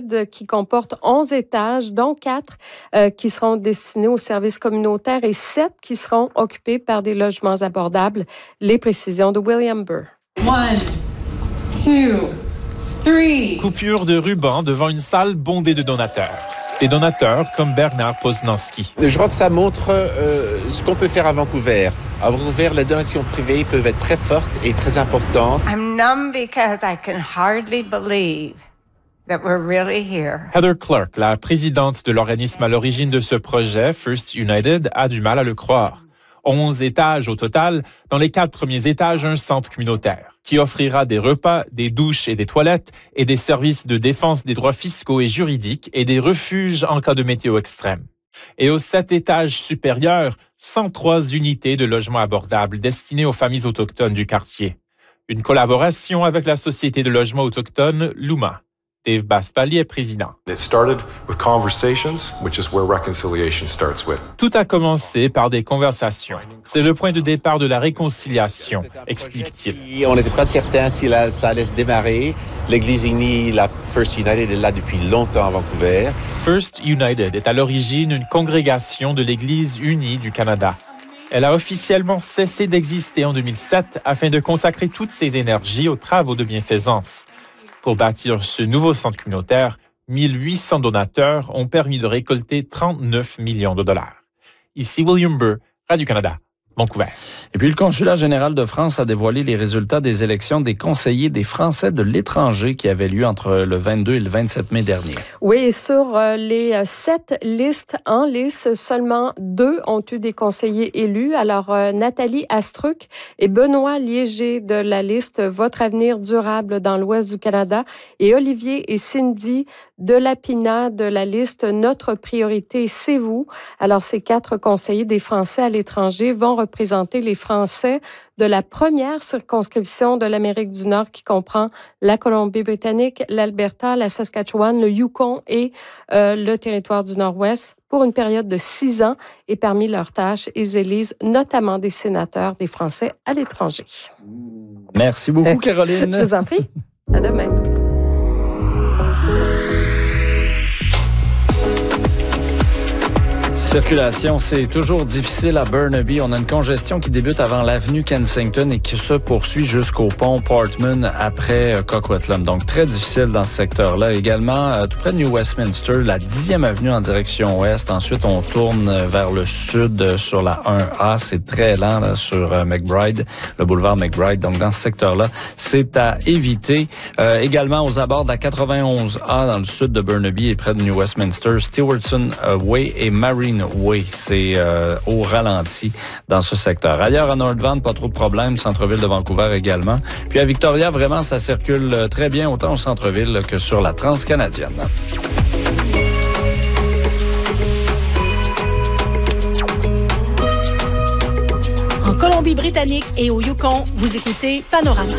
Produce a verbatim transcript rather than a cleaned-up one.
United qui comporte onze étages, dont quatre euh, qui seront destinés aux services communautaires et sept qui seront occupés par des logements abordables. Les précisions de William Burr. One, two, three. Coupure de ruban devant une salle bondée de donateurs. Des donateurs comme Bernard Poznanski. Je crois que ça montre euh, ce qu'on peut faire à Vancouver. À Vancouver, les donations privées peuvent être très fortes et très importantes. I'm numb because I can hardly believe that we're really here. Heather Clark, la présidente de l'organisme à l'origine de ce projet, First United, a du mal à le croire. Onze étages au total, dans les quatre premiers étages, un centre communautaire qui offrira des repas, des douches et des toilettes et des services de défense des droits fiscaux et juridiques et des refuges en cas de météo extrême. Et aux sept étages supérieurs, cent trois unités de logements abordables destinées aux familles autochtones du quartier. Une collaboration avec la Société de logement autochtone Luma. Dave Baspali est président. It started with conversations, which is where reconciliation starts with. Tout a commencé par des conversations. C'est le point de départ de la réconciliation, explique-t-il. On n'était pas certain si là, ça allait se démarrer. L'Église unie, la First United, est là depuis longtemps à Vancouver. First United est à l'origine une congrégation de l'Église unie du Canada. Elle a officiellement cessé d'exister en deux mille sept afin de consacrer toutes ses énergies aux travaux de bienfaisance. Pour bâtir ce nouveau centre communautaire, mille huit cents donateurs ont permis de récolter trente-neuf millions de dollars. Ici William Burr, Radio-Canada, Vancouver. Et puis, le Consulat général de France a dévoilé les résultats des élections des conseillers des Français de l'étranger qui avaient lieu entre le vingt-deux et le vingt-sept mai dernier. Oui, et sur euh, les euh, sept listes en lice, seulement deux ont eu des conseillers élus. Alors, euh, Nathalie Astruc et Benoît Liéger de la liste Votre avenir durable dans l'Ouest du Canada et Olivier et Cindy Delapina de la liste Notre priorité, c'est vous. Alors, ces quatre conseillers des Français à l'étranger vont représenter les Français de la première circonscription de l'Amérique du Nord qui comprend la Colombie-Britannique, l'Alberta, la Saskatchewan, le Yukon et euh, le territoire du Nord-Ouest pour une période de six ans. Et parmi leurs tâches, ils élisent notamment des sénateurs des Français à l'étranger. Merci beaucoup, Caroline. Je vous en prie. À demain. Circulation, c'est toujours difficile à Burnaby. On a une congestion qui débute avant l'avenue Kensington et qui se poursuit jusqu'au pont Portman après Coquitlam. Donc, très difficile dans ce secteur-là. Également, tout près de New Westminster, la dixième avenue en direction ouest. Ensuite, on tourne vers le sud sur la un A. C'est très lent là, sur McBride, le boulevard McBride. Donc, dans ce secteur-là, c'est à éviter. Euh, également, aux abords de la quatre-vingt-onze A dans le sud de Burnaby et près de New Westminster, Stewartson Way et Marine Way, c'est euh, au ralenti dans ce secteur. Ailleurs, à North Van, pas trop de problèmes. Centre-ville de Vancouver également. Puis à Victoria, vraiment, ça circule très bien, autant au centre-ville que sur la Transcanadienne. En Colombie-Britannique et au Yukon, vous écoutez Panorama.